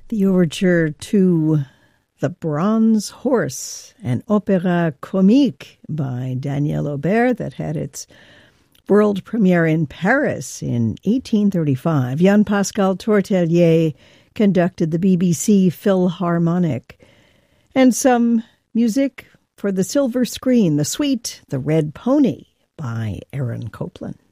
The overture to The Bronze Horse, an opéra comique by Daniel Aubert that had its world premiere in Paris in 1835. Jean-Pascal Tortelier conducted the BBC Philharmonic. And some music for the silver screen, the suite The Red Pony by Aaron Copland.